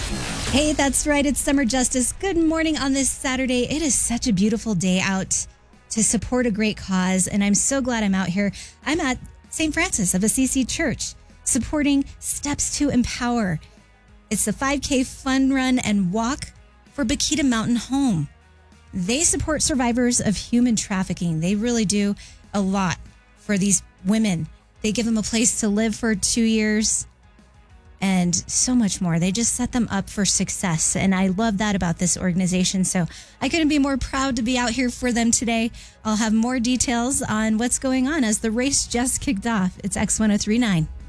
Hey, that's right. It's Summer Justice. Good morning on this Saturday. It is such a beautiful day out to support a great cause, and I'm so glad I'm out here. I'm at St. Francis of Assisi Church supporting Steps to Empower. It's the 5K fun run and walk for Bakita Mountain Home. They support survivors of human trafficking. They really do a lot for these women. They give them a place to live for 2 years and so much more. They just set them up for success. And I love that about this organization. So I couldn't be more proud to be out here for them today. I'll have more details on what's going on as the race just kicked off. It's X1039.